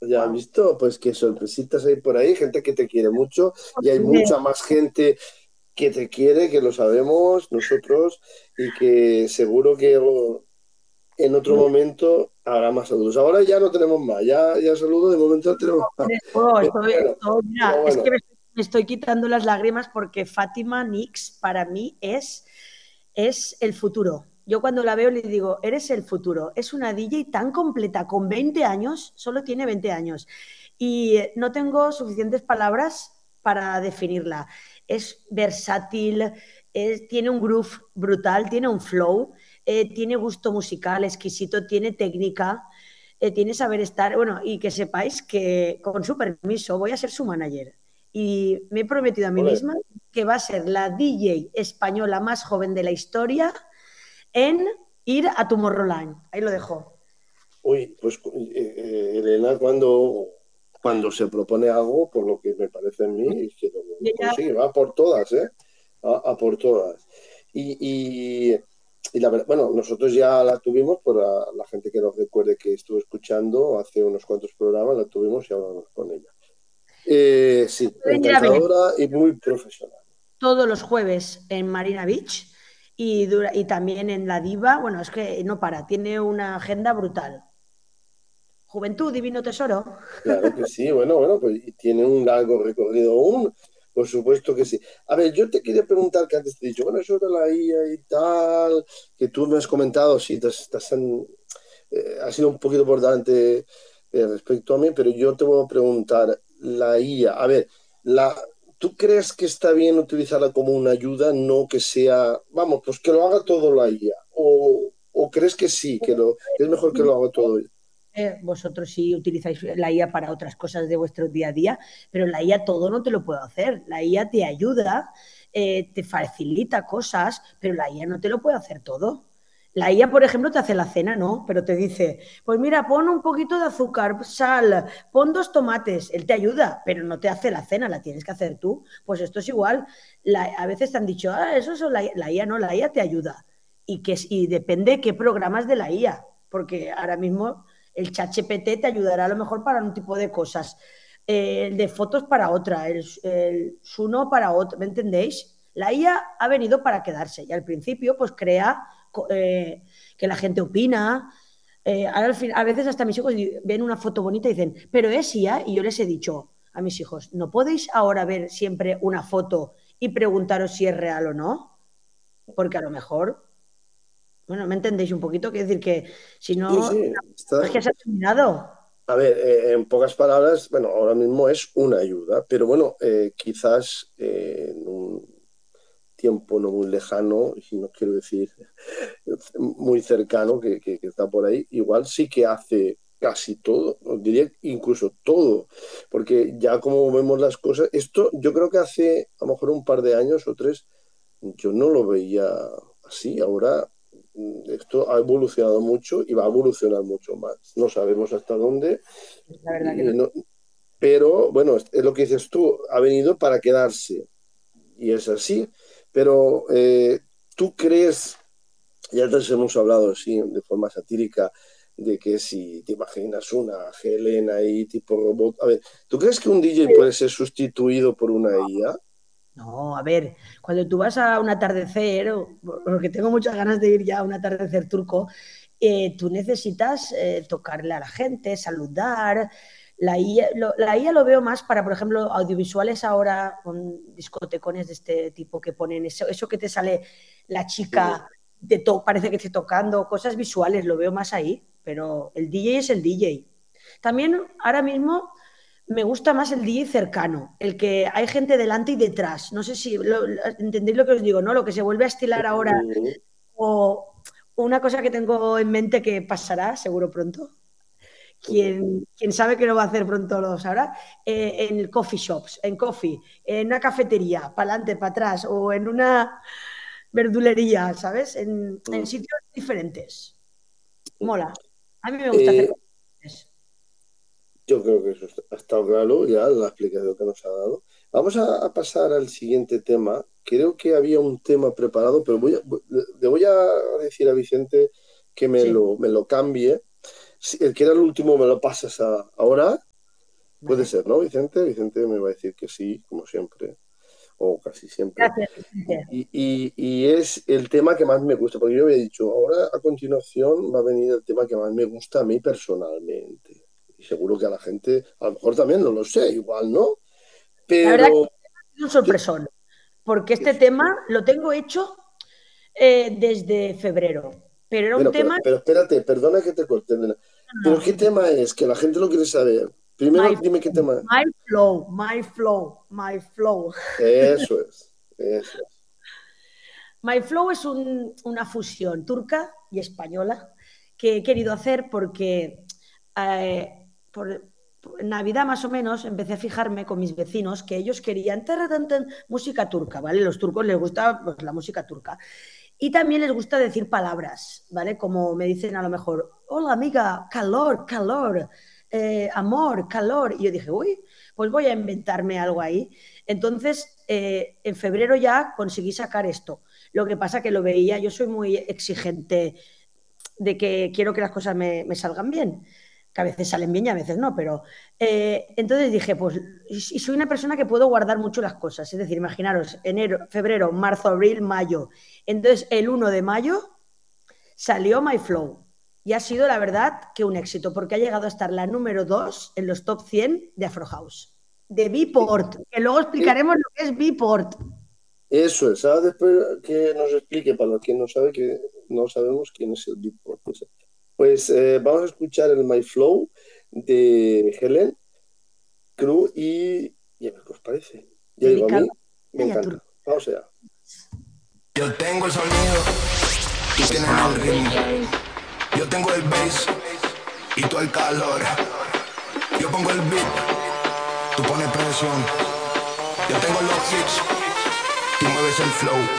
Ya has Wow. visto, pues qué sorpresitas hay por ahí, gente que te quiere mucho y hay mucha más gente que te quiere, que lo sabemos nosotros y que seguro que en otro momento habrá más saludos. Ahora ya no tenemos más, ya saludos, de momento no tenemos más. Pero bueno, pero Mira, es que bueno, me estoy quitando las lágrimas porque Fátima Nix para mí es el futuro. Yo cuando la veo le digo, eres el futuro. Es una DJ tan completa, con 20 años, solo tiene 20 años. Y no tengo suficientes palabras para definirla. Es versátil, tiene un groove brutal, tiene un flow, tiene gusto musical exquisito, tiene técnica, tiene saber estar. Bueno, y que sepáis que con su permiso voy a ser su manager. Y me he prometido a mí ole. misma que va a ser la DJ española más joven de la historia en ir a Tomorrowland. Ahí lo dejo. Uy, pues Elena cuando se propone algo, por lo que me parece a mí, es que Y lo ella, consigue, va por todas, ¿eh? A por todas. Y la verdad, bueno, nosotros ya la tuvimos, por la gente que nos recuerde que estuvo escuchando hace unos cuantos programas, la tuvimos y hablamos con ella. Sí, pueden ir a ver encantadora y muy profesional. todos los jueves en Marina Beach y también en La Diva. Bueno, es que no para, tiene una agenda brutal. Juventud, Divino Tesoro. Claro que sí, bueno, pues y tiene un largo recorrido aún, por supuesto que sí. A ver, yo te quería preguntar, que antes te he dicho, bueno, eso de la IA y tal, que tú me has comentado, sí, has sido un poquito por delante respecto a mí, pero yo te voy a preguntar, la IA, a ver, la, ¿tú crees que está bien utilizarla como una ayuda, no que sea, vamos, pues que lo haga todo la IA? ¿O crees que sí, que es mejor que lo haga todo? Vosotros sí utilizáis la IA para otras cosas de vuestro día a día, pero la IA todo no te lo puede hacer. La IA te ayuda, te facilita cosas, pero la IA no te lo puede hacer todo. La IA, por ejemplo, te hace la cena, ¿no? Pero te dice, pues mira, pon un poquito de azúcar, sal, pon dos tomates. Él te ayuda, pero no te hace la cena, la tienes que hacer tú. Pues esto es igual. A veces te han dicho, eso es la IA, no, la IA te ayuda. Y depende qué programas de la IA, porque ahora mismo el ChatGPT te ayudará a lo mejor para un tipo de cosas, el de fotos para otra, el Suno para otra, ¿me entendéis? La IA ha venido para quedarse y al principio pues crea que la gente opina. Ahora al fin, a veces hasta mis hijos ven una foto bonita y dicen, pero es IA, y yo les he dicho a mis hijos, ¿no podéis ahora ver siempre una foto y preguntaros si es real o no? Porque a lo mejor, bueno, ¿me entendéis un poquito? Quiere decir que si Sí, no, sí, es que se ha terminado. a ver, en pocas palabras, bueno, ahora mismo es una ayuda, pero bueno, quizás en un tiempo no muy lejano, y no quiero decir muy cercano, que está por ahí, igual sí que hace casi todo, os diría incluso todo, porque ya como vemos las cosas, esto yo creo que hace a lo mejor un par de años o tres, yo no lo veía así, ahora esto ha evolucionado mucho y va a evolucionar mucho más. No sabemos hasta dónde, La verdad que no. no, pero bueno, es lo que dices tú, ha venido para quedarse y es así. Pero tú crees, ya antes hemos hablado así de forma satírica, de que si te imaginas una Helena ahí tipo robot, a ver, ¿tú crees que un DJ puede ser sustituido por una IA? No, a ver, cuando tú vas a un atardecer, porque tengo muchas ganas de ir ya a un atardecer turco, tú necesitas tocarle a la gente, saludar. La IA lo veo más para, por ejemplo, audiovisuales ahora, con discotecones de este tipo que ponen eso que te sale la Mm. chica, parece que esté tocando, cosas visuales, lo veo más ahí, pero el DJ es el DJ. También ahora mismo me gusta más el DJ cercano, el que hay gente delante y detrás. No sé si entendéis lo que os digo, ¿no? Lo que se vuelve a estilar ahora Mm. o una cosa que tengo en mente que pasará seguro pronto. Quien sabe que lo va a hacer pronto lo sabrá. En coffee shops, en coffee, en una cafetería, para adelante, para atrás, o en una verdulería, ¿sabes? En Mm. sitios diferentes. Mola. A mí me gusta hacer Eh, cosas. yo creo que eso ha estado claro ya la explicación que nos ha dado. Vamos a pasar al siguiente tema. Creo que había un tema preparado, pero le voy a decir a Vicente que Sí. me lo cambie. Si el que era el último me lo pasas ahora. Puede ¿vale? ser, ¿no, Vicente? Vicente me va a decir que sí, como siempre, o casi siempre. Gracias, Vicente. Y es el tema que más me gusta, porque yo había dicho, ahora a continuación va a venir el tema que más me gusta a mí personalmente. Y seguro que a la gente, a lo mejor también no lo sé, igual, ¿no? La verdad que Pero, es un ¿qué- sorpresón, porque este qué- tema lo tengo hecho desde febrero, pero era un bueno, tema, pero espérate, perdona que te corte, Elena. Pero no, ¿qué dime, tema es? Que la gente lo quiere saber. Primero my, dime qué tema es. my flow, my flow, my flow. Eso es, eso es. My flow es una fusión turca y española que he querido hacer porque por Navidad más o menos empecé a fijarme con mis vecinos que ellos querían música turca, ¿vale? Los turcos les gusta pues, la música turca. Y también les gusta decir palabras, ¿vale? Como me dicen a lo mejor, hola amiga, calor, calor, amor, calor. Y yo dije, uy, pues voy a inventarme algo ahí. Entonces, en febrero ya conseguí sacar esto. Lo que pasa que lo veía, yo soy muy exigente de que quiero que las cosas me salgan bien, que a veces salen bien y a veces no, pero entonces dije, pues, y soy una persona que puedo guardar mucho las cosas, es decir, imaginaros, enero, febrero, marzo, abril, mayo. Entonces, el 1 de mayo salió My Flow y ha sido, la verdad, que un éxito, porque ha llegado a estar la número 2 en los top 100 de Afro House, de Beatport, que luego Eh, explicaremos lo que es Beatport. Eso es. Ahora después que nos explique, para quien no sabe, que no sabemos quién es el Beatport. Pues vamos a escuchar el My Flow de Helen Cruz y a ver qué os parece. Ya digo, a Dedicado mí me a encanta. Vamos allá. Yo tengo el sonido, tú tienes el ritmo. Yo tengo el bass y tú el calor. Yo pongo el beat, tú pones presión. Yo tengo los hits, tú mueves el flow.